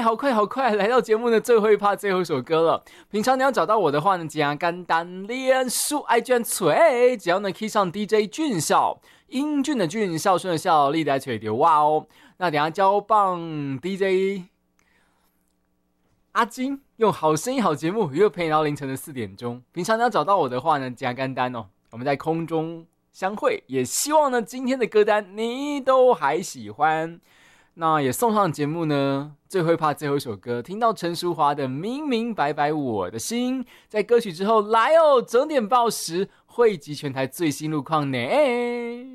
好快，来到节目的最后一趴，最后一首歌了。平常你要找到我的话呢，简单，脸书爱卷嘴，只要呢 key 上 DJ 俊孝，英俊的俊，孝顺的孝，历代吹丢哇哦。那等一下交棒 DJ 阿金，用好声音好节目，又陪你到凌晨的4点钟。平常你要找到我的话呢，简单哦，我们在空中相会，也希望呢今天的歌单你都还喜欢。那也送上节目呢最后一趴最后一首歌，听到陈淑桦的明明白白我的心，在歌曲之后来哦，整点报时汇集全台最新路况呢。